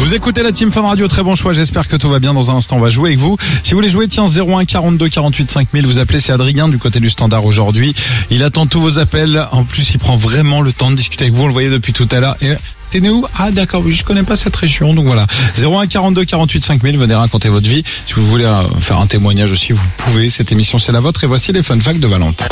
Vous écoutez la Team Fun Radio, très bon choix, j'espère que tout va bien. Dans un instant on va jouer avec vous. Si vous voulez jouer, tiens, 01 42 48 5000, vous appelez, c'est Adrien du côté du standard aujourd'hui. Il attend tous vos appels, en plus il prend vraiment le temps de discuter avec vous, on le voyait depuis tout à l'heure. Et t'es né où? Ah d'accord, oui, je connais pas cette région, donc voilà. 01 42 48 5000, venez raconter votre vie. Si vous voulez faire un témoignage aussi, vous pouvez, cette émission c'est la vôtre. Et voici les fun facts de Valentin.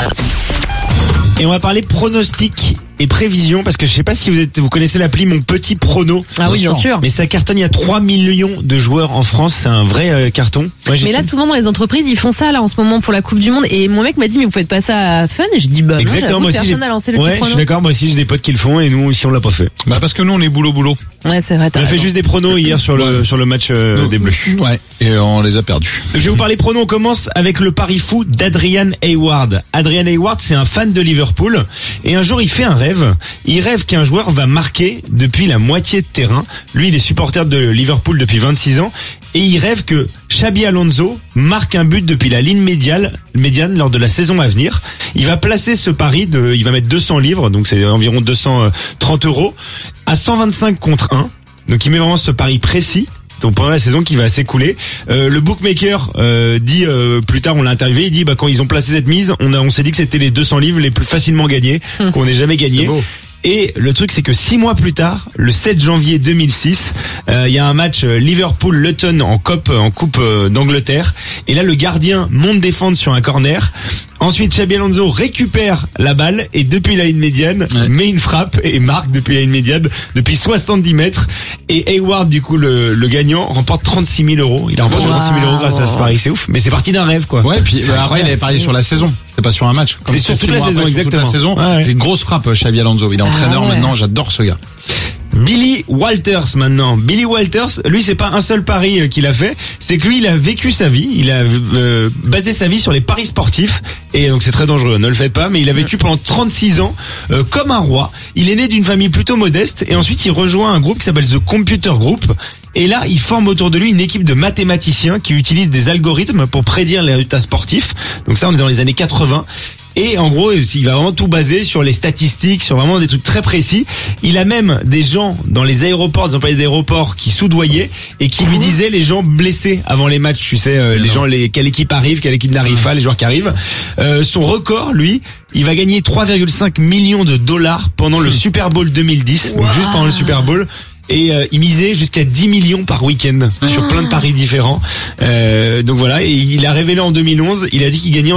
Et on va parler pronostics et prévisions, parce que je sais pas si vous connaissez l'appli Mon Petit Prono. Ah oui, bien sûr. Mais ça cartonne, il y a 3 millions de joueurs en France, c'est un vrai carton. Mais là, souvent dans les entreprises, ils font ça là en ce moment pour la Coupe du Monde. Et mon mec m'a dit, mais vous faites pas ça à Fun? Et j'ai dit, bah exactement, non, personne n'a lancé le petit prono. Je suis d'accord, moi aussi j'ai des potes qui le font et nous aussi on l'a pas fait. Bah parce que nous on est boulot. Ouais, c'est vrai. On a fait juste des pronos hier sur le match des Bleus. Ouais, et on les a perdus. Je vais vous parler pronos, on commence avec le pari fou d'Adrian Hayward. Adrian Hayward, c'est un fan de Liverpool et un jour il fait un rêve. Il rêve qu'un joueur va marquer depuis la moitié de terrain. Lui, il est supporter de Liverpool depuis 26 ans et il rêve que Xabi Alonso marque un but depuis la ligne médiane lors de la saison à venir. Il va placer ce pari il va mettre 200 livres, donc c'est environ 230 euros, à 125 contre 1. Donc il met vraiment ce pari précis. Donc pendant la saison qui va s'écouler, le bookmaker dit plus tard, on l'a interviewé, il dit quand ils ont placé cette mise, on s'est dit que c'était les 200 livres les plus facilement gagnés qu'on ait jamais gagnés. Et le truc, c'est que 6 mois plus tard, le 7 janvier 2006, il y a un match Liverpool-Luton en coupe d'Angleterre. Et là, le gardien monte défendre sur un corner. Ensuite, Xabi Alonso récupère la balle et depuis la ligne médiane, met une frappe et marque depuis la ligne médiane, depuis 70 mètres. Et Hayward, du coup, le gagnant, remporte 36 000 euros. Il a remporté 36 000 euros grâce à ce pari. C'est ouf. Mais c'est parti d'un rêve, quoi. Ouais, puis après, il avait parié sur la saison. C'était pas sur un match. C'est sur toute la saison, exactement. Toute la saison. C'est une grosse frappe, Xabi Alonso. Il est entraîneur maintenant. J'adore ce gars. Billy Walters maintenant. Billy Walters, lui c'est pas un seul pari qu'il a fait, c'est que lui il a vécu sa vie, il a basé sa vie sur les paris sportifs et donc c'est très dangereux, ne le faites pas, mais il a vécu pendant 36 ans comme un roi. Il est né d'une famille plutôt modeste et ensuite il rejoint un groupe qui s'appelle The Computer Group. Et là, il forme autour de lui une équipe de mathématiciens qui utilisent des algorithmes pour prédire les résultats sportifs. Donc ça, on est dans les années 80. Et en gros, il va vraiment tout baser sur les statistiques, sur vraiment des trucs très précis. Il a même des gens dans les aéroports, des employés d'aéroports qui soudoyaient et qui lui disaient les gens blessés avant les matchs. Tu sais, les gens, quelle équipe arrive, quelle équipe n'arrive pas, les joueurs qui arrivent. Son record, lui, il va gagner 3,5 millions de dollars pendant le Super Bowl 2010. Donc juste pendant le Super Bowl. Et il misait jusqu'à 10 millions par week-end sur plein de paris différents. Donc voilà, et il a révélé en 2011, il a dit qu'il gagnait